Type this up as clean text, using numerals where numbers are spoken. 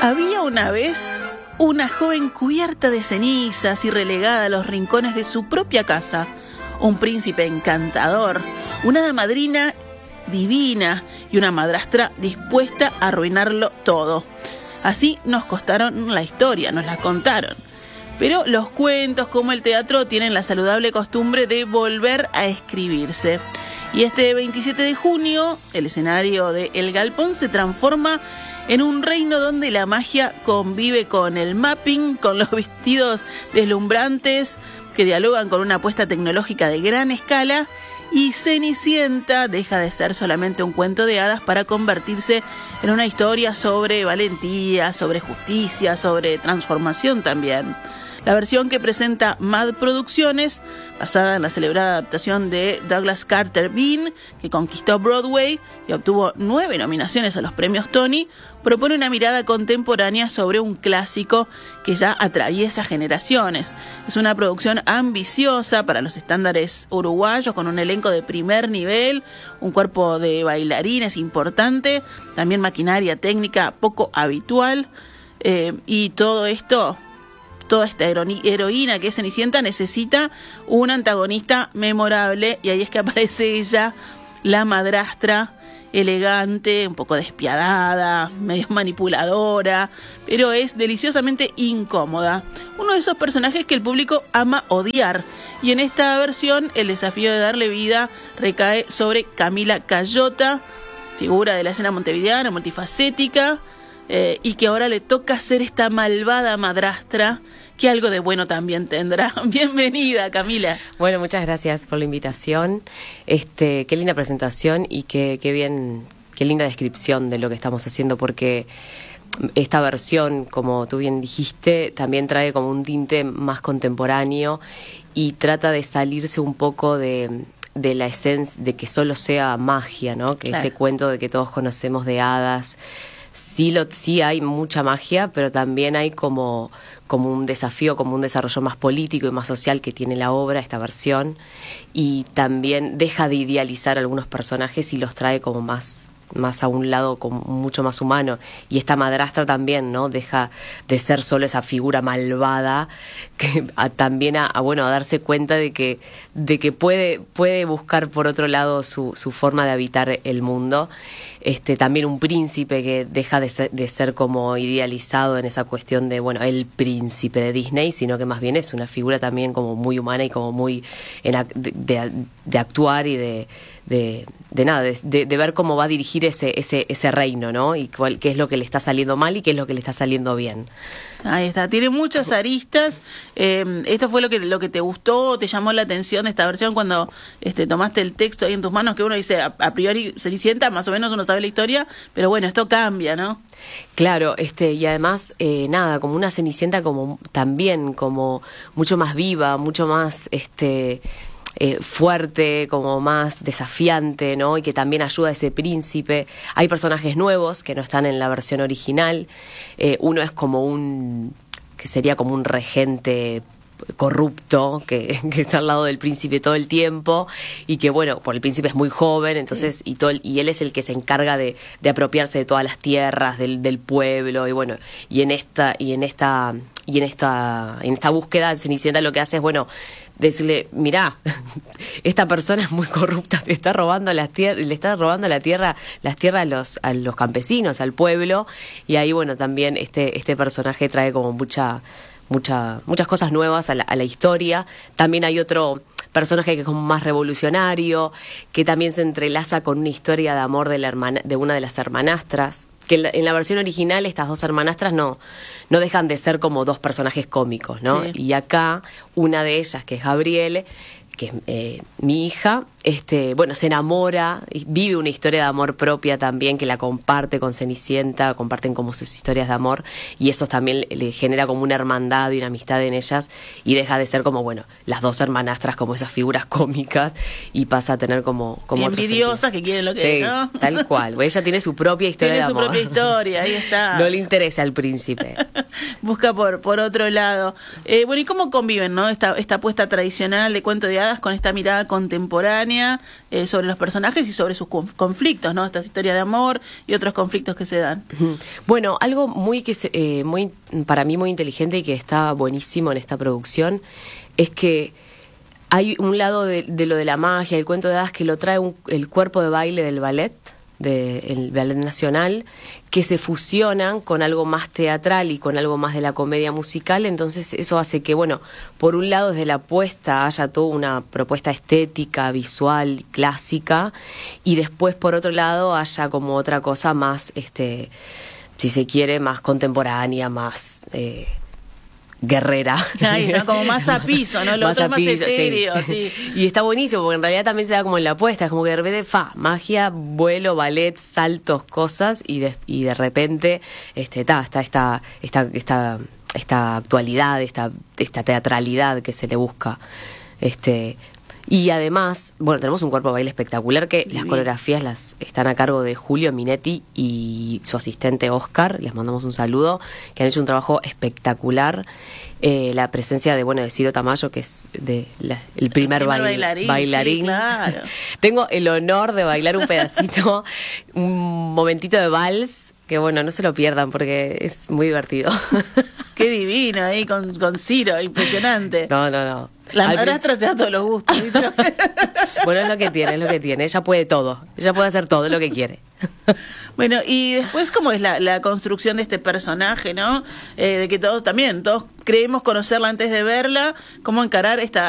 Había una vez una joven cubierta de cenizas y relegada a los rincones de su propia casa, un príncipe encantador, una hada madrina divina y una madrastra dispuesta a arruinarlo todo. Así nos contaron la historia, nos la contaron. Pero los cuentos, como el teatro, tienen la saludable costumbre de volver a escribirse. Y este 27 de junio, el escenario de El Galpón se transforma en un reino donde la magia convive con el mapping, con los vestidos deslumbrantes que dialogan con una apuesta tecnológica de gran escala, y Cenicienta deja de ser solamente un cuento de hadas para convertirse en una historia sobre valentía, sobre justicia, sobre transformación también. La versión que presenta Mad Producciones, basada en la celebrada adaptación de Douglas Carter Beane, que conquistó Broadway y obtuvo 9 nominaciones a los premios Tony, propone una mirada contemporánea sobre un clásico que ya atraviesa generaciones. Es una producción ambiciosa para los estándares uruguayos, con un elenco de primer nivel, un cuerpo de bailarines importante, también maquinaria técnica poco habitual, y todo esto... Toda esta heroína que es Cenicienta necesita un antagonista memorable, y ahí es que aparece ella, la madrastra, elegante, un poco despiadada, medio manipuladora, pero es deliciosamente incómoda. Uno de esos personajes que el público ama odiar, y en esta versión el desafío de darle vida recae sobre Camila Cayota, figura de la escena montevideana, multifacética, y que ahora le toca ser esta malvada madrastra que algo de bueno también tendrá. Bienvenida, Camila. Bueno, muchas gracias por la invitación. Qué linda presentación y qué linda descripción de lo que estamos haciendo, porque esta versión, como tú bien dijiste, también trae como un tinte más contemporáneo y trata de salirse un poco de la esencia de que solo sea magia, ¿no? Que claro. Ese cuento de que todos conocemos de hadas. Sí hay mucha magia, pero también hay como un desafío, como un desarrollo más político y más social que tiene la obra, esta versión, y también deja de idealizar algunos personajes y los trae como más a un lado como mucho más humano. Y esta madrastra también, ¿no? Deja de ser solo esa figura malvada, que también a darse cuenta de que puede buscar por otro lado su forma de habitar el mundo. También un príncipe que deja de ser como idealizado en esa cuestión de, el príncipe de Disney, sino que más bien es una figura también como muy humana y como muy de actuar y de ver cómo va a dirigir ese reino, ¿no? Y qué es lo que le está saliendo mal y qué es lo que le está saliendo bien. Ahí está, tiene muchas aristas. ¿Esto fue lo que te gustó, te llamó la atención de esta versión cuando tomaste el texto ahí en tus manos, que uno dice, a priori Cenicienta, más o menos uno sabe la historia, pero bueno, esto cambia, ¿no? Claro, y además, como una Cenicienta como también como mucho más viva, mucho más fuerte, como más desafiante, ¿no? Y que también ayuda a ese príncipe. Hay personajes nuevos que no están en la versión original. Uno es que sería como un regente corrupto que está al lado del príncipe todo el tiempo, y que por el príncipe es muy joven, entonces sí. y él es el que se encarga de apropiarse de todas las tierras del pueblo, y en esta búsqueda Cenicienta lo que hace es decirle, mirá, esta persona es muy corrupta, le está robando las tierras a los campesinos, al pueblo, y ahí también este personaje trae como muchas cosas nuevas a la historia. También hay otro personaje que es como más revolucionario, que también se entrelaza con una historia de amor de una de las hermanastras, que en la versión original estas dos hermanastras no dejan de ser como dos personajes cómicos, ¿no? Sí. Y acá una de ellas, que es Gabriele, que es mi hija, se enamora, vive una historia de amor propia también, que la comparte con Cenicienta, comparten como sus historias de amor, y eso también le genera como una hermandad y una amistad en ellas, y deja de ser como, las dos hermanastras como esas figuras cómicas, y pasa a tener como envidiosas que quieren lo que sí, ¿no? Tal cual. Ella tiene su propia historia de amor. Tiene su propia historia, ahí está. No le interesa al príncipe. Busca por otro lado. ¿Y cómo conviven, no? Esta apuesta tradicional de cuento de hadas con esta mirada contemporánea? contemporánea sobre los personajes y sobre sus conflictos, ¿no? Estas historias de amor y otros conflictos que se dan. Bueno, algo muy para mí muy inteligente y que está buenísimo en esta producción es que hay un lado de lo de la magia, el cuento de hadas, que lo trae el cuerpo de baile del ballet, del Ballet Nacional, que se fusionan con algo más teatral y con algo más de la comedia musical. Entonces eso hace que, bueno, por un lado desde la apuesta haya toda una propuesta estética, visual, clásica, y después por otro lado haya como otra cosa más, si se quiere, más contemporánea, más guerrera. Ay, ¿no? Como más a piso, ¿no? Lo otro es más etéreo, sí. Y está buenísimo, porque en realidad también se da como en la apuesta, es como que de repente, magia, vuelo, ballet, saltos, cosas, y de repente está esta actualidad, esta teatralidad que se le busca. Y además, bueno, tenemos un cuerpo de baile espectacular que las coreografías están a cargo de Julio Minetti y su asistente Oscar, les mandamos un saludo, que han hecho un trabajo espectacular. La presencia de Ciro Tamayo, que es el primer bailarín. Sí, claro. Tengo el honor de bailar un pedacito, un momentito de vals, que no se lo pierdan porque es muy divertido. Qué divino ahí con Ciro, impresionante. No. La madrastra te da todos los gustos. Bueno, es lo que tiene. Ella puede todo. Ella puede hacer todo lo que quiere. Bueno, y después, ¿cómo es la construcción de este personaje, no? De que todos creemos conocerla antes de verla. ¿Cómo encarar esta